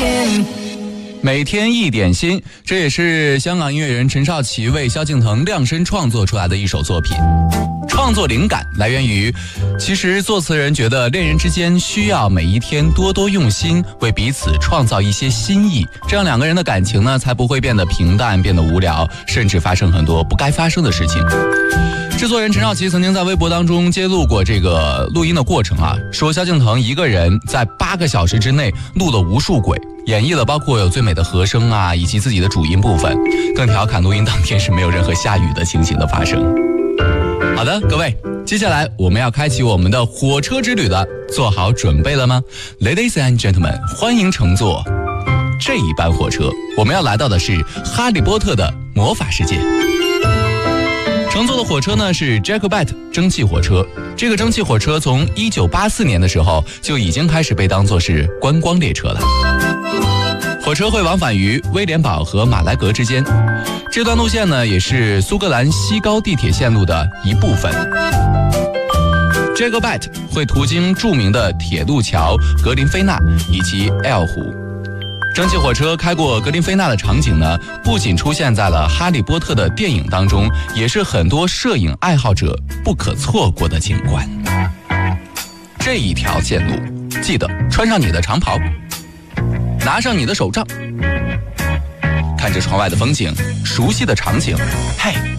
每天一点心，这也是香港音乐人陈少琪为萧敬腾量身创作出来的一首作品。创作灵感来源于，其实作词人觉得恋人之间需要每一天多多用心，为彼此创造一些新意，这样两个人的感情呢才不会变得平淡，变得无聊，甚至发生很多不该发生的事情。制作人陈少琪曾经在微博当中揭露过这个录音的过程啊，说萧敬腾一个人在8个小时之内录了无数轨，演绎了包括有最美的和声啊，以及自己的主音部分，更调侃录音当天是没有任何下雨的情形的发生。好的，各位，接下来我们要开启我们的火车之旅了，做好准备了吗 ？Ladies and gentlemen， 欢迎乘坐这一班火车，我们要来到的是哈利波特的魔法世界。乘坐的火车呢是 Jacobite 蒸汽火车，这个蒸汽火车从1984年的时候就已经开始被当作是观光列车了。火车会往返于威廉堡和马莱格之间，这段路线呢也是苏格兰西高地铁线路的一部分。Jacobite 会途经著名的铁路桥格林菲纳以及 L 湖。蒸汽火车开过格林菲纳的场景呢，不仅出现在了哈利波特的电影当中，也是很多摄影爱好者不可错过的景观。这一条线路，记得穿上你的长袍，拿上你的手杖，看着窗外的风景，熟悉的场景，嘿，